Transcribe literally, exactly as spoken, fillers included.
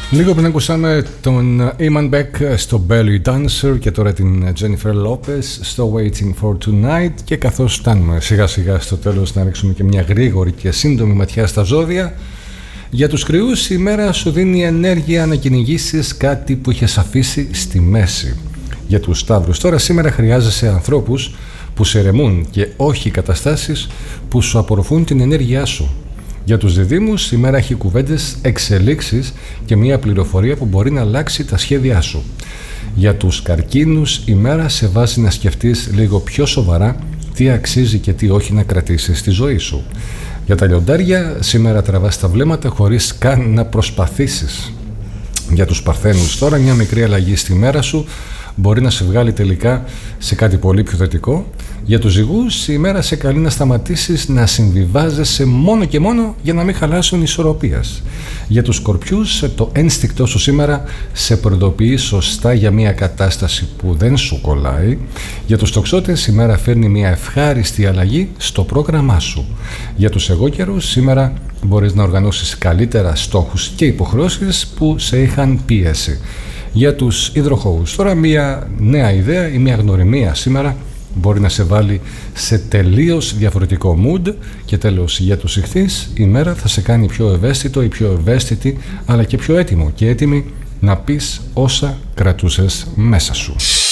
Λίγο πριν ακούσαμε τον Iman Beck στο Belly Dancer και τώρα την Jennifer Lopez στο Waiting for Tonight, και καθώς φτάνουμε σιγά σιγά στο τέλος να ρίξουμε και μια γρήγορη και σύντομη ματιά στα ζώδια. Για τους Κρυούς, η μέρα σου δίνει ενέργεια να κυνηγήσεις κάτι που είχες αφήσει στη μέση. Για τους Σταύρους τώρα, σήμερα χρειάζεσαι ανθρώπους που σε ερεμούν και όχι καταστάσεις που σου απορροφούν την ενέργειά σου. Για τους Διδύμους, η μέρα έχει κουβέντες, εξελίξεις και μια πληροφορία που μπορεί να αλλάξει τα σχέδιά σου. Για τους Καρκίνους, η μέρα σε βάζει να σκεφτείς λίγο πιο σοβαρά τι αξίζει και τι όχι να κρατήσεις στη ζωή σου. Για τα Λιοντάρια, σήμερα τραβάς τα βλέμματα χωρίς καν να προσπαθήσεις. Για τους Παρθένους τώρα, μια μικρή αλλαγή στη μέρα σου μπορεί να σε βγάλει τελικά σε κάτι πολύ πιο θετικό. Για τους Ζυγούς, η μέρα σε καλεί να σταματήσεις να συμβιβάζεσαι μόνο και μόνο για να μην χαλάσουν ισορροπίας. Για τους Σκορπιούς, το ένστικτό σου σήμερα σε προειδοποιεί σωστά για μια κατάσταση που δεν σου κολλάει. Για τους Τοξότες, η μέρα φέρνει μια ευχάριστη αλλαγή στο πρόγραμμά σου. Για τους Αιγόκερους, σήμερα μπορείς να οργανώσεις καλύτερα στόχους και υποχρεώσεις που σε είχαν πίεση. Για τους Υδροχόους τώρα, μια νέα ιδέα ή μια γνωριμία σήμερα μπορεί να σε βάλει σε τελείως διαφορετικό mood. Και τέλος, για τους Ιχθύς, η μέρα θα σε κάνει πιο ευαίσθητο ή πιο ευαίσθητη, αλλά και πιο έτοιμο και έτοιμη να πεις όσα κρατούσες μέσα σου.